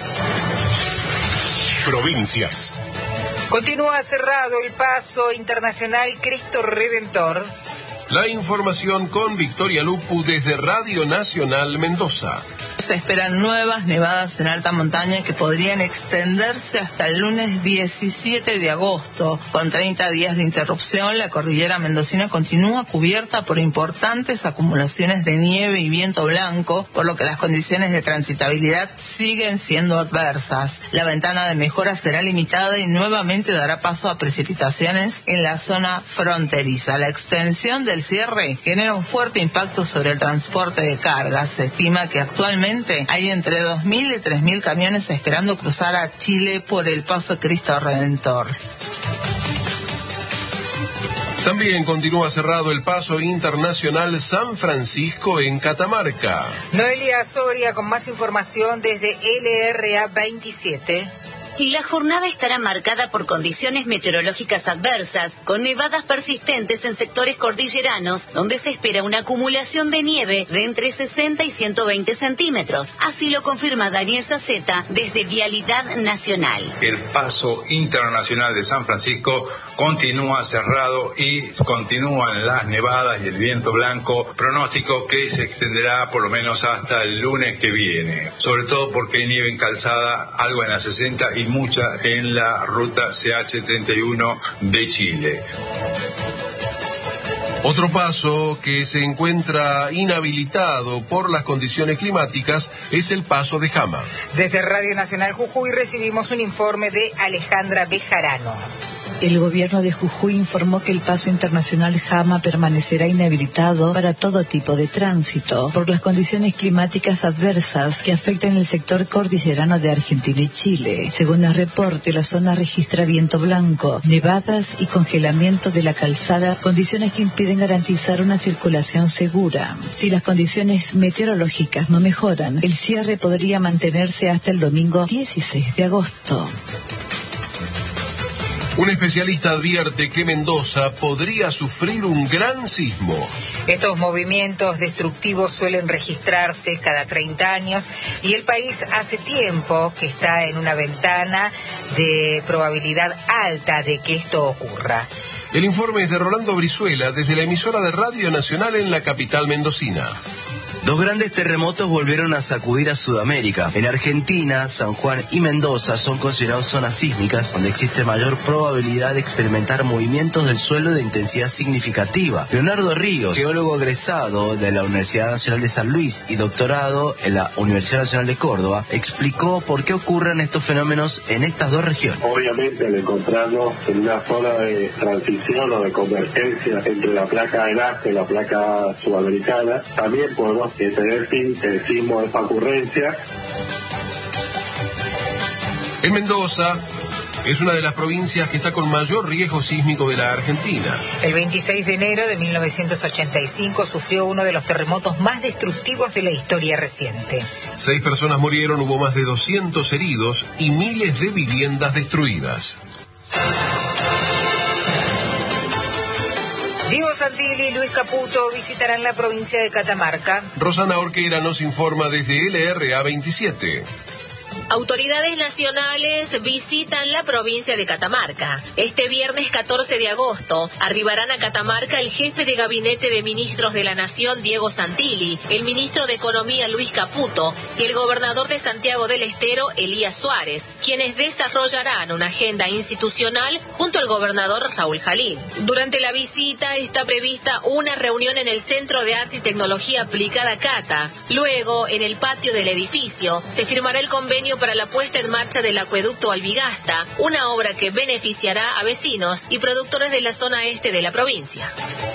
Provincias. Continúa cerrado el paso internacional Cristo Redentor. La información con Victoria Lupu desde Radio Nacional Mendoza. Se esperan nuevas nevadas en alta montaña que podrían extenderse hasta el lunes 17 de agosto. Con 30 días de interrupción, la cordillera mendocina continúa cubierta por importantes acumulaciones de nieve y viento blanco, por lo que las condiciones de transitabilidad siguen siendo adversas. La ventana de mejora será limitada y nuevamente dará paso a precipitaciones en la zona fronteriza. La extensión del cierre genera un fuerte impacto sobre el transporte de cargas. Se estima que actualmente hay entre 2.000 y 3.000 camiones esperando cruzar a Chile por el paso Cristo Redentor. También continúa cerrado el paso internacional San Francisco en Catamarca. Noelia Soria con más información desde LRA 27. La jornada estará marcada por condiciones meteorológicas adversas, con nevadas persistentes en sectores cordilleranos, donde se espera una acumulación de nieve de entre 60 y 120 centímetros. Así lo confirma Daniel Saceta desde Vialidad Nacional. El paso internacional de San Francisco continúa cerrado y continúan las nevadas y el viento blanco, pronóstico que se extenderá por lo menos hasta el lunes que viene. Sobre todo porque hay nieve en calzada, algo en la 60 y mucha en la ruta CH31 de Chile. Otro paso que se encuentra inhabilitado por las condiciones climáticas es el paso de Jama. Desde Radio Nacional Jujuy recibimos un informe de Alejandra Bejarano. El gobierno de Jujuy informó que el paso internacional Jama permanecerá inhabilitado para todo tipo de tránsito por las condiciones climáticas adversas que afectan el sector cordillerano de Argentina y Chile. Según el reporte, la zona registra viento blanco, nevadas y congelamiento de la calzada, condiciones que impiden garantizar una circulación segura. Si las condiciones meteorológicas no mejoran, el cierre podría mantenerse hasta el domingo 16 de agosto. Un especialista advierte que Mendoza podría sufrir un gran sismo. Estos movimientos destructivos suelen registrarse cada 30 años y el país hace tiempo que está en una ventana de probabilidad alta de que esto ocurra. El informe es de Rolando Brizuela desde la emisora de Radio Nacional en la capital mendocina. Dos grandes terremotos volvieron a sacudir a Sudamérica. En Argentina, San Juan y Mendoza son considerados zonas sísmicas donde existe mayor probabilidad de experimentar movimientos del suelo de intensidad significativa. Leonardo Ríos, geólogo egresado de la Universidad Nacional de San Luis y doctorado en la Universidad Nacional de Córdoba, explicó por qué ocurren estos fenómenos en estas dos regiones. Obviamente, al encontrarnos en una zona de transición o de convergencia entre la placa de Nazca y la placa sudamericana, también podemos tener el sismo de esta ocurrencia. En Mendoza es una de las provincias que está con mayor riesgo sísmico de la Argentina. El 26 de enero de 1985 sufrió uno de los terremotos más destructivos de la historia reciente. 6 personas murieron, hubo más de 200 heridos y miles de viviendas destruidas. Diego Santilli y Luis Caputo visitarán la provincia de Catamarca. Rosana Orquera nos informa desde LRA 27. Autoridades nacionales visitan la provincia de Catamarca. Este viernes 14 de agosto arribarán a Catamarca el jefe de gabinete de ministros de la Nación, Diego Santilli, el ministro de Economía, Luis Caputo, y el gobernador de Santiago del Estero, Elías Suárez, quienes desarrollarán una agenda institucional junto al gobernador Raúl Jalín. Durante la visita está prevista una reunión en el Centro de Arte y Tecnología Aplicada CATA. Luego, en el patio del edificio, se firmará el convenio para la puesta en marcha del acueducto Albigasta, una obra que beneficiará a vecinos y productores de la zona este de la provincia.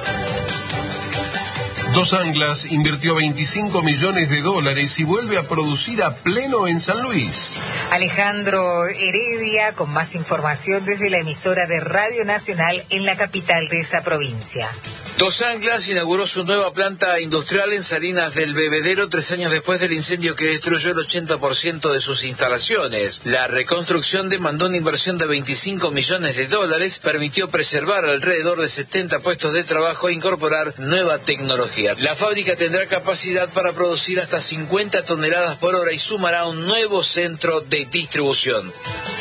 Dos Anglas invirtió $25 millones y vuelve a producir a pleno en San Luis. Alejandro Heredia con más información desde la emisora de Radio Nacional en la capital de esa provincia. Dos Anglas inauguró su nueva planta industrial en Salinas del Bebedero 3 años después del incendio que destruyó el 80% de sus instalaciones. La reconstrucción demandó una inversión de $25 millones, permitió preservar alrededor de 70 puestos de trabajo e incorporar nueva tecnología. La fábrica tendrá capacidad para producir hasta 50 toneladas por hora y sumará un nuevo centro de distribución.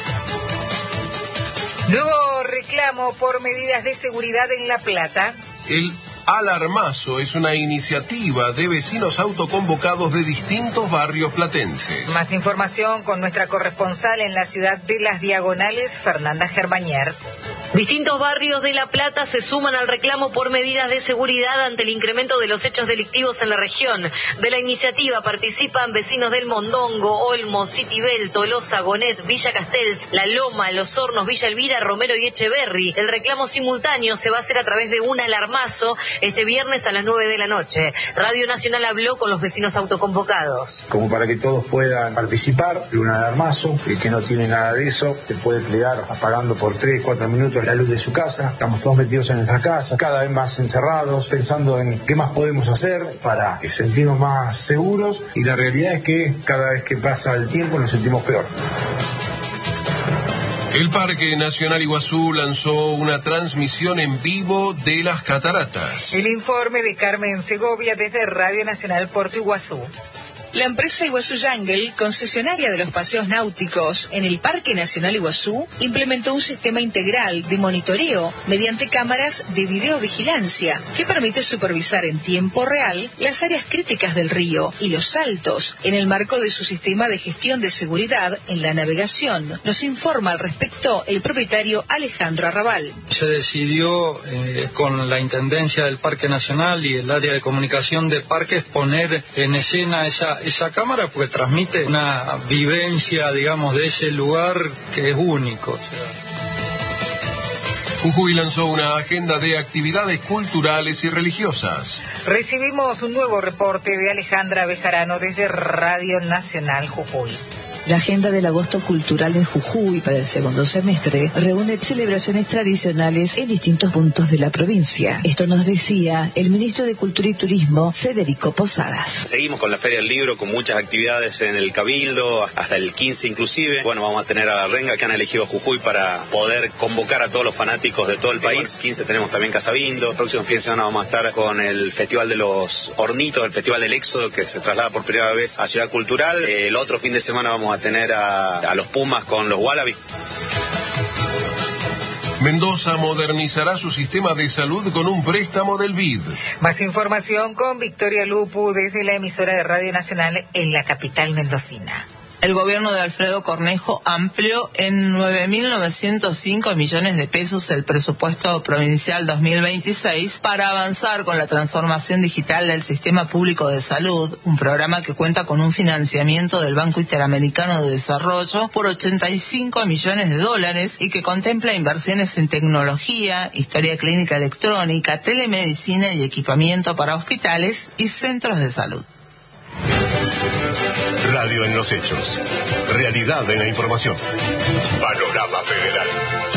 Nuevo reclamo por medidas de seguridad en La Plata. El Alarmazo es una iniciativa de vecinos autoconvocados de distintos barrios platenses. Más información con nuestra corresponsal en la ciudad de Las Diagonales, Fernanda Gerbañer. Distintos barrios de La Plata se suman al reclamo por medidas de seguridad ante el incremento de los hechos delictivos en la región. De la iniciativa participan vecinos del Mondongo, Olmo, Citibel, Tolosa, Gonet, Villa Castells, La Loma, Los Hornos, Villa Elvira, Romero y Echeverri. El reclamo simultáneo se va a hacer a través de un alarmazo este viernes a las 9 de la noche. Radio Nacional habló con los vecinos autoconvocados. Como para que todos puedan participar de un alarmazo, el que no tiene nada de eso, se puede plegar apagando por 3-4 minutos la luz de su casa. Estamos todos metidos en nuestra casa, cada vez más encerrados, pensando en qué más podemos hacer para sentirnos más seguros, y la realidad es que cada vez que pasa el tiempo nos sentimos peor. El Parque Nacional Iguazú lanzó una transmisión en vivo de las cataratas. El informe de Carmen Segovia desde Radio Nacional Puerto Iguazú. La empresa Iguazú Jungle, concesionaria de los paseos náuticos en el Parque Nacional Iguazú, implementó un sistema integral de monitoreo mediante cámaras de videovigilancia que permite supervisar en tiempo real las áreas críticas del río y los saltos en el marco de su sistema de gestión de seguridad en la navegación. Nos informa al respecto el propietario Alejandro Arrabal. Se decidió con la Intendencia del Parque Nacional y el área de comunicación de parques poner en escena esa cámara, porque transmite una vivencia, digamos, de ese lugar que es único. Jujuy lanzó una agenda de actividades culturales y religiosas. Recibimos un nuevo reporte de Alejandra Bejarano desde Radio Nacional Jujuy. La agenda del agosto cultural en Jujuy para el segundo semestre reúne celebraciones tradicionales en distintos puntos de la provincia. Esto nos decía el ministro de Cultura y Turismo, Federico Posadas. Seguimos con la Feria del Libro, con muchas actividades en el Cabildo, hasta el 15 inclusive. Bueno, vamos a tener a la Renga, que han elegido Jujuy para poder convocar a todos los fanáticos de todo el país. El 15 tenemos también Casabindo. El próximo fin de semana vamos a estar con el Festival de los Hornitos, el Festival del Éxodo, que se traslada por primera vez a Ciudad Cultural. El otro fin de semana vamos a tener a los Pumas con los Wallabies. Mendoza modernizará su sistema de salud con un préstamo del BID. Más información con Victoria Lupu desde la emisora de Radio Nacional en la capital mendocina. El gobierno de Alfredo Cornejo amplió en 9.905 millones de pesos el presupuesto provincial 2026 para avanzar con la transformación digital del sistema público de salud, un programa que cuenta con un financiamiento del Banco Interamericano de Desarrollo por 85 millones de dólares y que contempla inversiones en tecnología, historia clínica electrónica, telemedicina y equipamiento para hospitales y centros de salud. Radio en los hechos. Realidad en la información. Panorama Federal.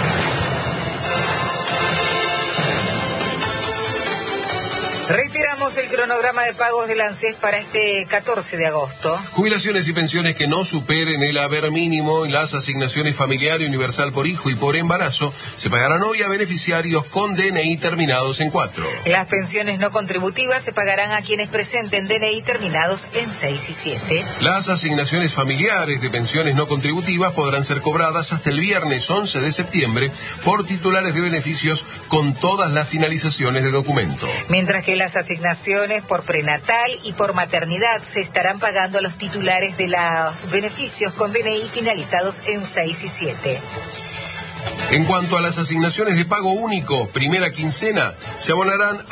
Reiteramos el cronograma de pagos del ANSES para este 14 de agosto. Jubilaciones y pensiones que no superen el haber mínimo en las asignaciones familiar y universal por hijo y por embarazo se pagarán hoy a beneficiarios con DNI terminados en 4. Las pensiones no contributivas se pagarán a quienes presenten DNI terminados en 6 y 7. Las asignaciones familiares de pensiones no contributivas podrán ser cobradas hasta el viernes 11 de septiembre por titulares de beneficios con todas las finalizaciones de documento. Mientras que las asignaciones por prenatal y por maternidad se estarán pagando a los titulares de los beneficios con DNI finalizados en 6 y 7. En cuanto a las asignaciones de pago único, primera quincena, se abonarán